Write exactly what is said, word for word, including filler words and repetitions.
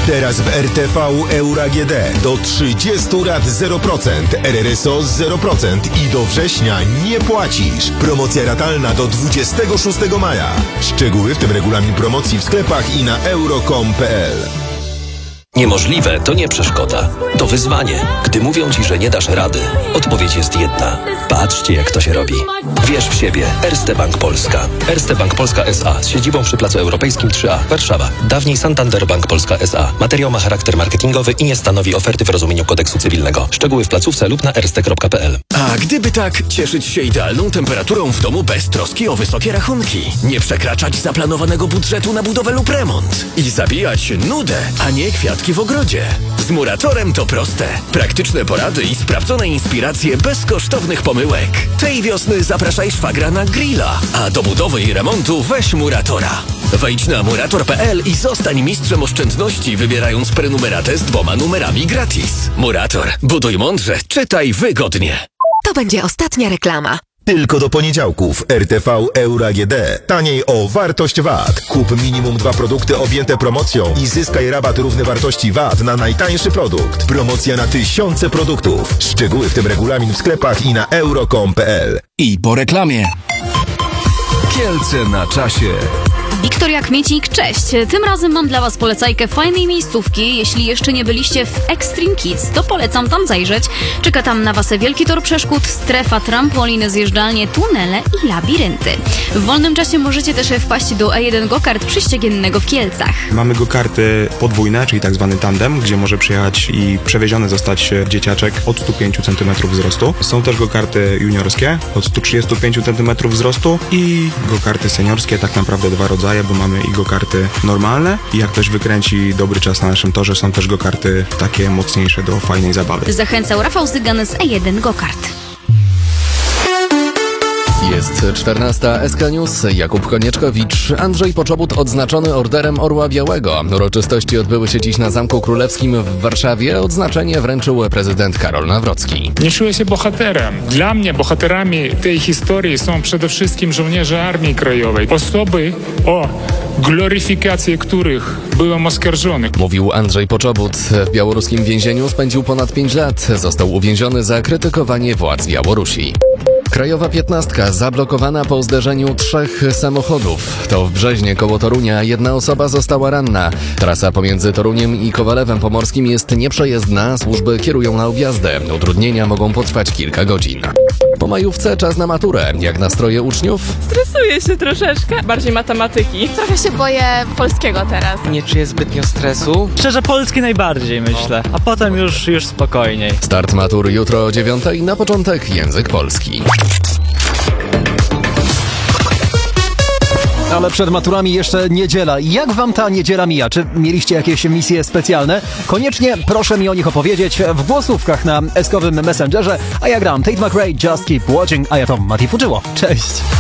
Teraz w R T V Euro A G D do trzydziestu rat zero procent, R R S O zero procent i do września nie płacisz. Promocja ratalna do dwudziestego szóstego maja. Szczegóły, w tym regulamin promocji w sklepach i na euro kropka com kropka p l. Niemożliwe to nie przeszkoda. To wyzwanie. Gdy mówią ci, że nie dasz rady, odpowiedź jest jedna. Patrzcie, jak to się robi. Wierz w siebie. Erste Bank Polska. Erste Bank Polska S A z siedzibą przy Placu Europejskim trzy A, Warszawa. Dawniej Santander Bank Polska S A. Materiał ma charakter marketingowy i nie stanowi oferty w rozumieniu kodeksu cywilnego. Szczegóły w placówce lub na erste kropka p l. A gdyby tak cieszyć się idealną temperaturą w domu bez troski o wysokie rachunki, nie przekraczać zaplanowanego budżetu na budowę lub remont i zabijać nudę, a nie kwiatki w ogrodzie. Z Muratorem to proste. Praktyczne porady i sprawdzone inspiracje bez kosztownych pomyłek. Tej wiosny zapraszaj szwagra na grilla, a do budowy i remontu weź Muratora. Wejdź na murator kropka p l i zostań mistrzem oszczędności, wybierając prenumeratę z dwoma numerami gratis. Murator. Buduj mądrze, czytaj wygodnie. To będzie ostatnia reklama. Tylko do poniedziałków R T V Euro A G D. Taniej o wartość V A T. Kup minimum dwa produkty objęte promocją i zyskaj rabat równy wartości V A T na najtańszy produkt. Promocja na tysiące produktów. Szczegóły, w tym regulamin w sklepach i na euro kropka com kropka p l. I po reklamie. Kielce na czasie. Wiktoria Kmiecik, cześć! Tym razem mam dla Was polecajkę fajnej miejscówki. Jeśli jeszcze nie byliście w Extreme Kids, to polecam tam zajrzeć. Czeka tam na Was wielki tor przeszkód, strefa, trampoliny, zjeżdżalnie, tunele i labirynty. W wolnym czasie możecie też wpaść do E jeden Go-Kart prześciegiennego w Kielcach. Mamy go-karty podwójne, czyli tak zwany tandem, gdzie może przyjechać i przewieziony zostać dzieciaczek od stu pięciu centymetrów wzrostu. Są też go-karty juniorskie od stu trzydziestu pięciu centymetrów wzrostu i go-karty seniorskie, tak naprawdę dwa rodzaje, bo mamy i go-karty normalne i jak ktoś wykręci dobry czas na naszym torze, są też go-karty takie mocniejsze do fajnej zabawy. Zachęcał Rafał Zygan z E jeden Go-Kart. Jest czternasta, S K News, Jakub Konieczkowicz. Andrzej Poczobut odznaczony Orderem Orła Białego. Uroczystości odbyły się dziś na Zamku Królewskim w Warszawie. Odznaczenie wręczył prezydent Karol Nawrocki. Nie czuję się bohaterem. Dla mnie bohaterami tej historii są przede wszystkim żołnierze Armii Krajowej. Osoby, o gloryfikacji których byłem oskarżony. Mówił Andrzej Poczobut. W białoruskim więzieniu spędził ponad pięć lat. Został uwięziony za krytykowanie władz Białorusi. Krajowa piętnastka zablokowana po zderzeniu trzech samochodów. To w Brzeźnie koło Torunia jedna osoba została ranna. Trasa pomiędzy Toruniem i Kowalewem Pomorskim jest nieprzejezdna. Służby kierują na objazdę. Utrudnienia mogą potrwać kilka godzin. Po majówce czas na maturę. Jak nastroje uczniów? Stresuję się troszeczkę. Bardziej matematyki. Trochę się boję polskiego teraz. Nie czuję zbytnio stresu. Szczerze polski najbardziej myślę, a potem już, już spokojniej. Start matur jutro o dziewiątej. Na początek język polski. Ale przed maturami jeszcze niedziela. Jak wam ta niedziela mija? Czy mieliście jakieś misje specjalne? Koniecznie proszę mi o nich opowiedzieć w głosówkach na eskowym Messengerze, a ja gram Tate McRae, Just Keep Watching, a ja to Mati Fuczyło. Cześć!